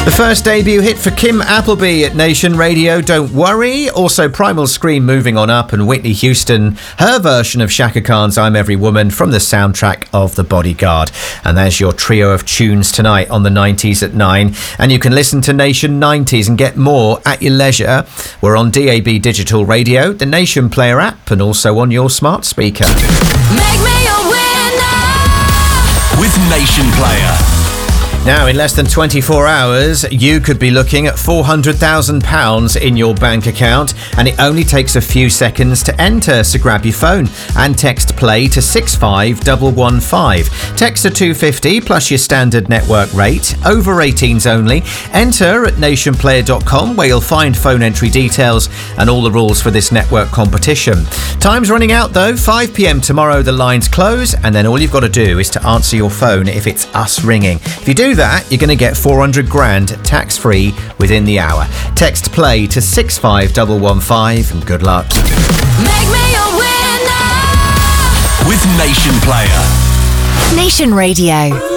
The first debut hit for Kim Appleby at Nation Radio, Don't Worry. Also Primal Scream moving on up, and Whitney Houston, her version of Shaka Khan's I'm Every Woman from the soundtrack of The Bodyguard. And there's your trio of tunes tonight on the 90s at 9. And you can listen to Nation 90s and get more at your leisure. We're on DAB Digital Radio, the Nation Player app, and also on your smart speaker. Make me a winner with Nation Player. Now, in less than 24 hours, you could be looking at £400,000 in your bank account, and it only takes a few seconds to enter, so grab your phone and text play to 65115. Text to 250 plus your standard network rate, over 18s only. Enter at nationplayer.com, where you'll find phone entry details and all the rules for this network competition. Time's running out though, 5 p.m. tomorrow the lines close, and then all you've got to do is to answer your phone if it's us ringing. If you do that, you're going to get 400 grand tax-free within the hour. Text play to 65115 and good luck. Make me a winner with Nation Player. Nation Radio.